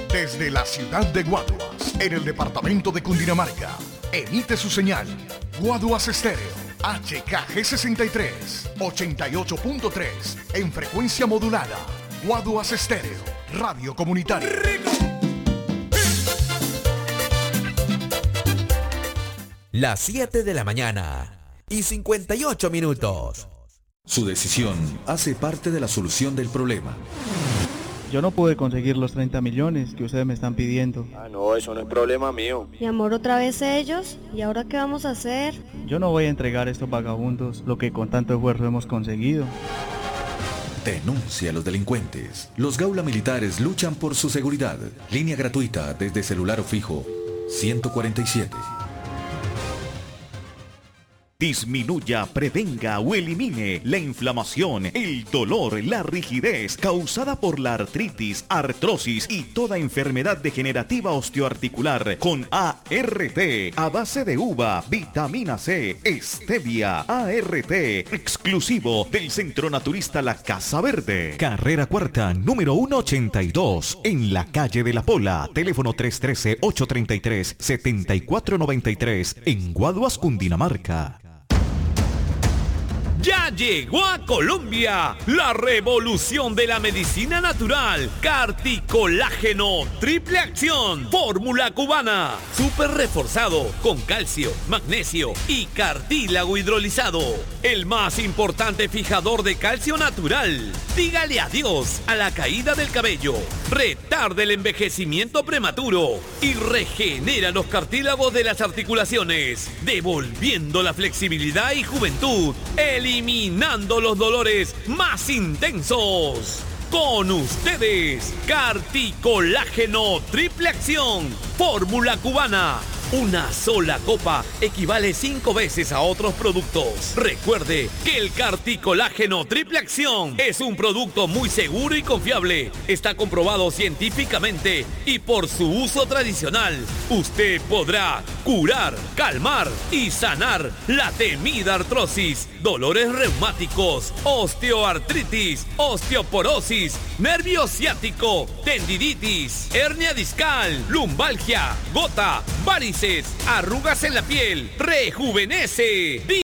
Desde la ciudad de Guaduas, en el departamento de Cundinamarca, emite su señal Guaduas Estéreo, HKG63, 88.3, en frecuencia modulada. Guaduas Estéreo, radio comunitaria. Las 7 de la mañana y 58 minutos. Su decisión hace parte de la solución del problema. Yo no pude conseguir los 30 millones que ustedes me están pidiendo. No, eso no es problema mío. Mi amor, otra vez ellos. ¿Y ahora qué vamos a hacer? Yo no voy a entregar a estos vagabundos lo que con tanto esfuerzo hemos conseguido. Denuncia a los delincuentes. Los Gaula Militares luchan por su seguridad. Línea gratuita desde celular o fijo 147. Disminuya, prevenga o elimine la inflamación, el dolor, la rigidez causada por la artritis, artrosis y toda enfermedad degenerativa osteoarticular con ART, a base de uva, vitamina C, stevia, ART, exclusivo del Centro Naturista La Casa Verde. Carrera Cuarta, número 182, en la calle de La Pola, teléfono 313-833-7493, en Guaduas, Cundinamarca. Ya llegó a Colombia la revolución de la medicina natural. Carticolágeno triple acción, fórmula cubana, súper reforzado con calcio, magnesio y cartílago hidrolizado. El más importante fijador de calcio natural. Dígale adiós a la caída del cabello, retarda el envejecimiento prematuro y regenera los cartílagos de las articulaciones, devolviendo la flexibilidad y juventud, eliminando los dolores más intensos. Con ustedes, Carticolágeno triple acción, fórmula cubana. Una sola copa equivale 5 veces a otros productos. Recuerde que el Carticolágeno triple acción es un producto muy seguro y confiable. Está comprobado científicamente y por su uso tradicional, usted podrá curar, calmar y sanar la temida artrosis, dolores reumáticos, osteoartritis, osteoporosis, nervio ciático, tendinitis, hernia discal, lumbalgia, gota, varices, arrugas en la piel, rejuvenece.